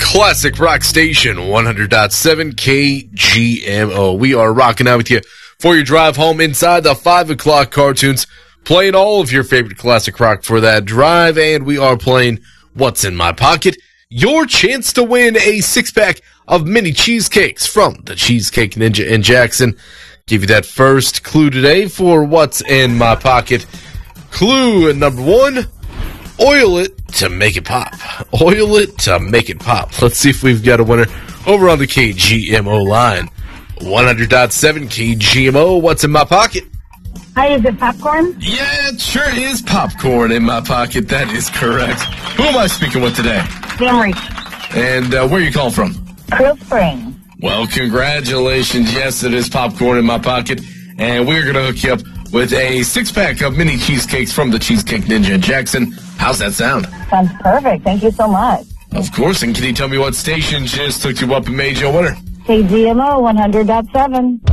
Classic Rock Station 100.7 KGMO. We are rocking out with you for your drive home inside the 5 o'clock cartoons, playing all of your favorite classic rock for that drive, and we are playing What's in My Pocket, your chance to win a 6-pack of mini cheesecakes from the Cheesecake Ninja in Jackson. Give you that first clue today for What's in My Pocket. Clue number 1, oil it to make it pop. Oil it to make it pop. Let's see if we've got a winner over on the KGMO line. 100.7 KGMO, What's in My Pocket? Hi, is it popcorn? Yeah, it sure is popcorn in my pocket. That is correct. Who am I speaking with today? Camry. And where are you calling from? Cool Spring. Well, congratulations. Yes, it is popcorn in my pocket. And we're going to hook you up with a 6-pack of mini cheesecakes from the Cheesecake Ninja in Jackson. How's that sound? Sounds perfect. Thank you so much. Of course. And can you tell me what station just hooked you up and made you a winner? KGMO 100.7.